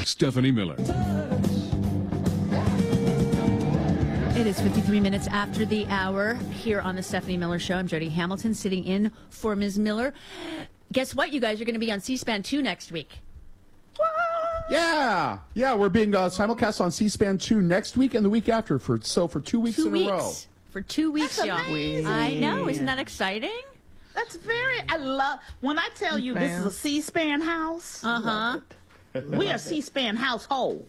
Stephanie Miller. It is 53 minutes after the hour here on the Stephanie Miller Show. I'm Jody Hamilton sitting in for Ms. Miller. Guess what, you guys are going to be on C-SPAN 2 next week. Yeah, we're being simulcast on C-SPAN 2 next week and the week after for 2 weeks in a row. For 2 weeks, That's y'all. amazing. I know, isn't that exciting? That's I love, when I tell you this is a C-SPAN house. Uh-huh. We are C-SPAN household.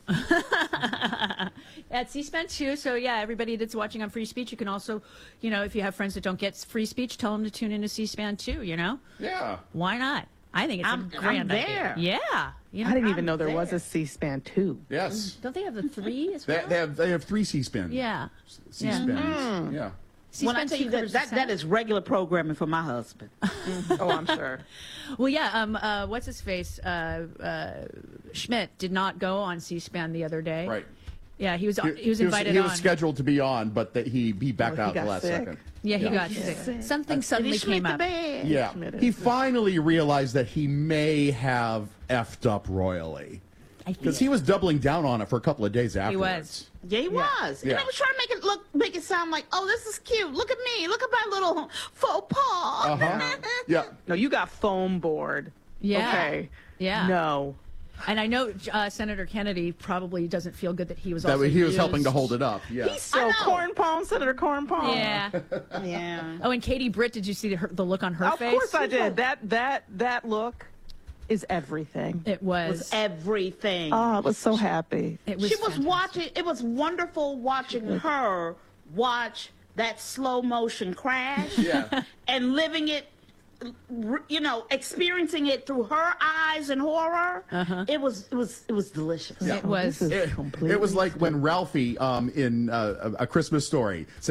At C-SPAN 2, so yeah, everybody that's watching on Free Speech, you can also, if you have friends that don't get free speech, tell them to tune into C-SPAN 2, Yeah. Why not? I think it's a grand there. idea. Yeah. I didn't even know there was a C-SPAN 2. Yes. Don't they have the 3 as well? They have 3 C-SPAN. Yeah. C-SPANs. Yeah. When I tell you that is regular programming for my husband. Oh, I'm sure. Well, yeah. What's his face? Schmidt did not go on C-SPAN the other day. Right. Yeah, he was invited He on. was scheduled to be on, but he backed out at the last second. Yeah, he got sick. Something suddenly came up. Yeah. He finally realized that he may have effed up royally. Because he was doubling down on it for a couple of days afterwards. Yeah, he was. And I was trying to make it sound like, oh, this is cute. Look at me. Look at my little faux pas. Uh-huh. Yeah. No, you got foam board. Yeah. Okay. Yeah. No. And I know Senator Kennedy probably doesn't feel good that he was also He was used. helping to hold it up. Yeah. He's so corn palm, Senator Corn Palm. Yeah. Yeah. Oh, and Katie Britt, did you see the look on her face? Of course I did. That look is everything. It was everything. Oh, I was so happy. It was. She was watching. It was wonderful watching her watch that slow motion crash. Yeah. And living it, experiencing it through her eyes and horror. It was delicious. Yeah. It was. It was like when Ralphie in A Christmas Story